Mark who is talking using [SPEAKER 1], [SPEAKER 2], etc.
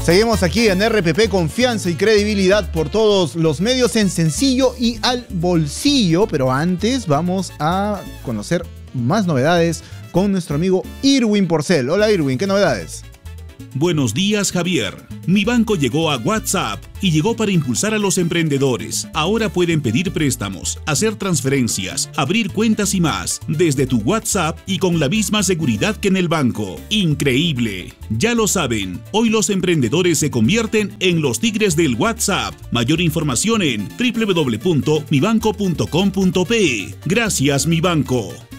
[SPEAKER 1] Seguimos aquí en RPP, confianza y credibilidad por todos los medios en sencillo y al bolsillo. Pero antes vamos a conocer más novedades con nuestro amigo Irwin Porcel. Hola Irwin, ¿qué novedades?
[SPEAKER 2] Buenos días, Javier. Mi banco llegó a WhatsApp y llegó para impulsar a los emprendedores. Ahora pueden pedir préstamos, hacer transferencias, abrir cuentas y más desde tu WhatsApp y con la misma seguridad que en el banco. ¡Increíble! Ya lo saben, hoy los emprendedores se convierten en los tigres del WhatsApp. Mayor información en www.mibanco.com.pe. Gracias, Mi Banco.